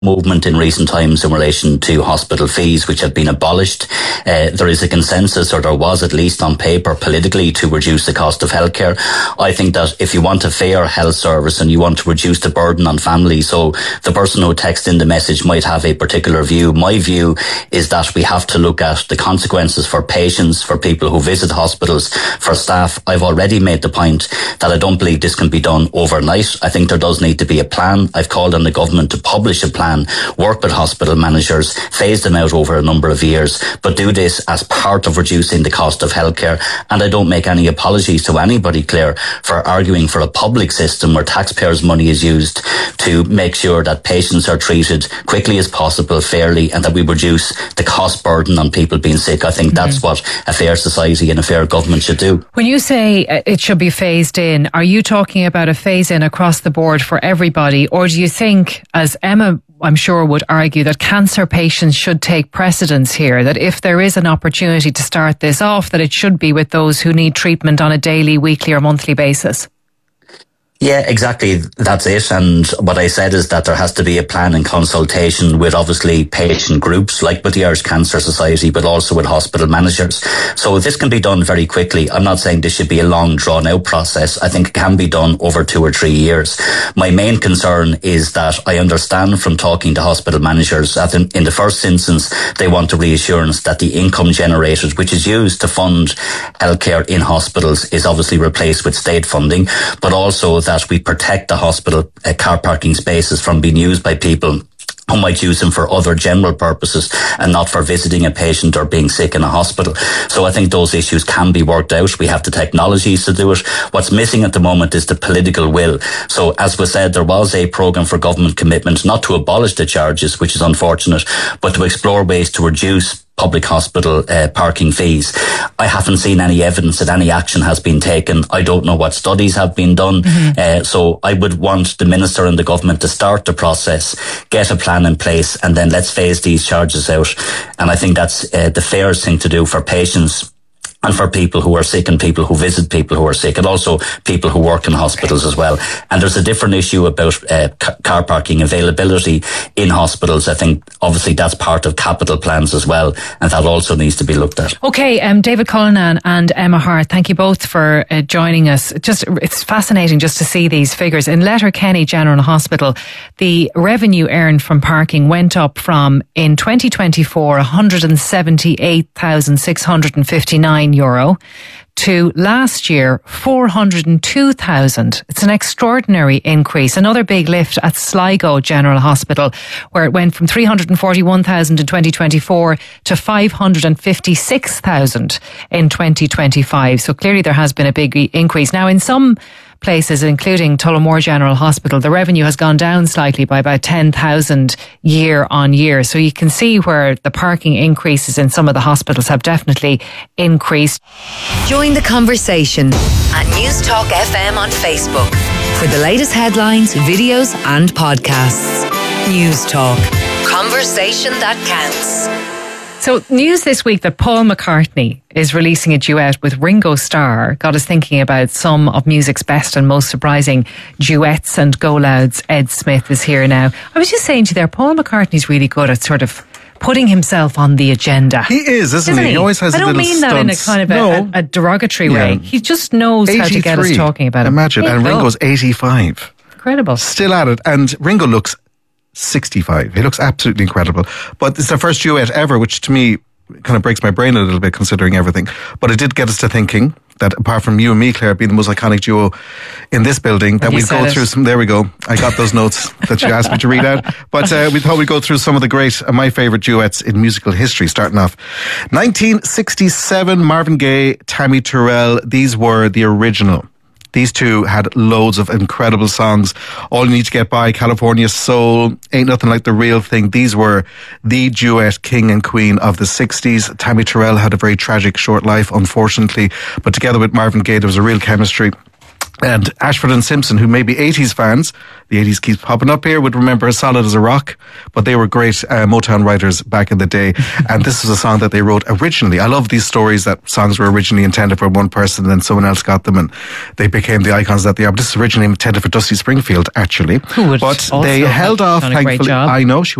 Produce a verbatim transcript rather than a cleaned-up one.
movement in recent times in relation to hospital fees, which have been abolished. Uh, there is a consensus, or there was at least on paper politically, to reduce the cost of healthcare. I think that if you want a fair health service and you want to reduce the burden on families, so the person who texted in the message might have a particular view. My view is that we have to look at the consequences for patients, for people who visit hospitals, for staff. I've already made the point that I don't believe this can be done overnight. I think there does need to be a plan. I've called on the government to publish a plan, work with hospital managers, phase them out over a number of years, but do this as part of reducing the cost of healthcare. And I don't make any apologies to anybody, Claire, for arguing for a public system where taxpayers' money is used to make sure that patients are treated quickly as possible, fairly, and that we reduce the cost burden on people being sick. I think mm-hmm. that's what a fair society and a fair government should do. When you say it should be phased in, are you talking about a phase in across the board for everybody, or do you think, as Emma I'm sure would argue, that cancer patients should take precedence here, that if there is an opportunity to start this off, that it should be with those who need treatment on a daily, weekly or monthly basis? Yeah, exactly. That's it. And what I said is that there has to be a plan in consultation with obviously patient groups, like with the Irish Cancer Society, but also with hospital managers. So this can be done very quickly. I'm not saying this should be a long, drawn out process. I think it can be done over two or three years. My main concern is that I understand from talking to hospital managers that in, in the first instance, they want a reassurance that the income generated, which is used to fund healthcare in hospitals, is obviously replaced with state funding, but also that that we protect the hospital uh, car parking spaces from being used by people who might use them for other general purposes and not for visiting a patient or being sick in a hospital. So I think those issues can be worked out. We have the technologies to do it. What's missing at the moment is the political will. So as was said, there was a programme for government commitment not to abolish the charges, which is unfortunate, but to explore ways to reduce public hospital uh, parking fees. I haven't seen any evidence that any action has been taken. I don't know what studies have been done. Mm-hmm. Uh, so I would want the Minister and the government to start the process, get a plan in place, and then let's phase these charges out. And I think that's uh, the fairest thing to do for patients and for people who are sick and people who visit people who are sick, and also people who work in hospitals as well. And there's a different issue about uh, car parking availability in hospitals. I think obviously that's part of capital plans as well, and that also needs to be looked at. Okay, um, David Cullinan and Emma Hart, thank you both for uh, joining us. Just it's fascinating just to see these figures. In Letterkenny General Hospital, the revenue earned from parking went up from, in twenty twenty-four, one hundred seventy-eight thousand six hundred fifty-nine euro to last year four hundred two thousand. It's an extraordinary increase. Another big lift at Sligo General Hospital, where it went from three hundred forty-one thousand in twenty twenty-four to five hundred fifty-six thousand in twenty twenty-five. So clearly there has been a big increase. Now in some places, including Tullamore General Hospital, the revenue has gone down slightly by about ten thousand year on year. So you can see where the parking increases in some of the hospitals have definitely increased. Join the conversation at News Talk F M on Facebook for the latest headlines, videos and podcasts. News Talk. Conversation that counts. So news this week that Paul McCartney is releasing a duet with Ringo Starr got us thinking about some of music's best and most surprising duets, and Go Loud's Ed Smith is here now. I was just saying to you there, Paul McCartney's really good at sort of putting himself on the agenda. He is, isn't, isn't he? he? He always has I a don't little mean that in a kind of a, no. a, a derogatory yeah. way. He just knows how to get us talking about him. Imagine, and Ringo's eighty-five. Incredible. Still at it, and Ringo looks sixty-five. He looks absolutely incredible. But it's their first duet ever, which to me kind of breaks my brain a little bit considering everything. But it did get us to thinking that apart from you and me, Claire, being the most iconic duo in this building, that we'd go it. through some, there we go. I got those notes that you asked me to read out. But uh, we thought we'd go through some of the great, uh, my favourite duets in musical history, starting off. nineteen sixty-seven, Marvin Gaye, Tammy Terrell, these were the original. These two had loads of incredible songs. All You Need to Get By, California Soul, Ain't Nothing Like the Real Thing. These were the duet king and queen of the sixties. Tammy Terrell had a very tragic short life, unfortunately. But together with Marvin Gaye, there was a real chemistry. And Ashford and Simpson, who may be eighties fans, the eighties keeps popping up here, would remember As Solid as a Rock, but they were great uh, Motown writers back in the day. And this was a song that they wrote originally. I love these stories that songs were originally intended for one person and then someone else got them and they became the icons that they are. But this is originally intended for Dusty Springfield, actually. Who would but also they have held off, done a great thankfully. job. I know, she